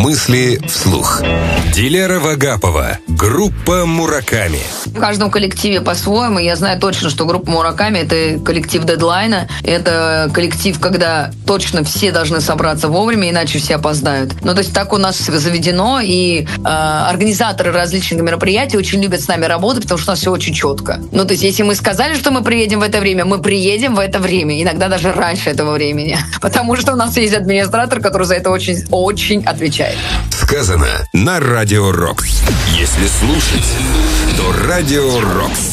Мысли вслух. Дилера Вагапова. Группа Мураками. В каждом коллективе по-своему. Я знаю точно, что группа Мураками — это коллектив дедлайна. Это коллектив, когда точно все должны собраться вовремя, иначе все опоздают. Ну, то есть так у нас заведено, и организаторы различных мероприятий очень любят с нами работать, потому что у нас все очень четко. Ну, то есть если мы сказали, что мы приедем в это время, мы приедем в это время. Иногда даже раньше этого времени. Потому что у нас есть администратор, который за это очень отвечает. Сказано на Радио Рокс. Если слушать, то Радио Рокс.